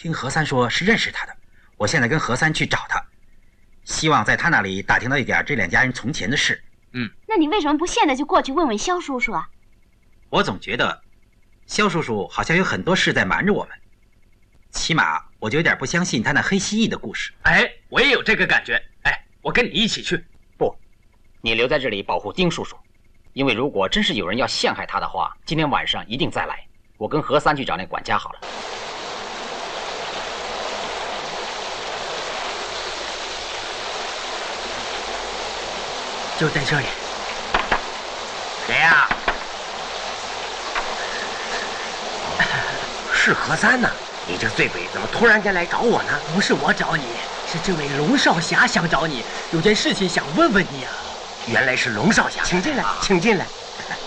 听何三说是认识他的，我现在跟何三去找他，希望在他那里打听到一点这两家人从前的事。 那你为什么不现在就过去问问萧叔叔啊？ 我总觉得萧叔叔好像有很多事在瞒着我们，起码我就有点不相信他那黑蜥蜴的故事。 哎，我也有这个感觉。哎，我跟你一起去。 不，你留在这里保护丁叔叔，因为如果真是有人要陷害他的话，今天晚上一定再来。我跟何三去找那管家好了。 就在这里。 谁呀？ 是何三呢？你这醉鬼怎么突然间来找我呢？不是我找你，是这位龙少侠想找你，有件事情想问问你啊。原来是龙少侠，请进来，请进来。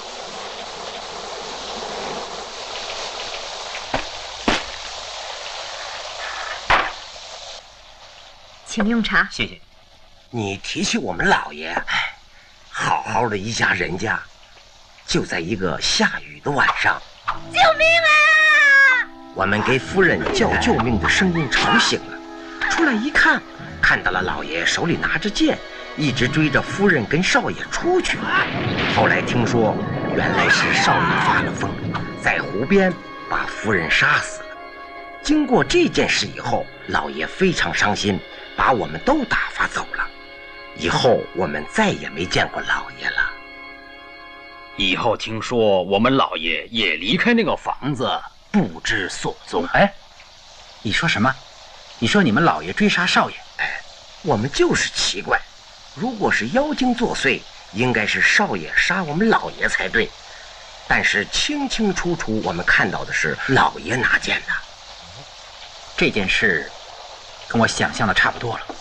请用茶。 谢谢。 你提起我们老爷，好好的一家人家，就在一个下雨的晚上， 救命啊！ 我们给夫人叫救命的声音吵醒了，出来一看，看到了老爷手里拿着剑，一直追着夫人跟少爷出去。后来听说，原来是少爷发了疯，在湖边把夫人杀死了。经过这件事以后，老爷非常伤心，把我们都打发走了。以后我们再也没见过老爷了。 以后听说我们老爷也离开那个房子，不知所踪。 哎，你说什么？你说你们老爷追杀少爷？ 我们就是奇怪，如果是妖精作祟，应该是少爷杀我们老爷才对。但是清清楚楚我们看到的是老爷拿剑的。 这件事跟我想象的差不多了。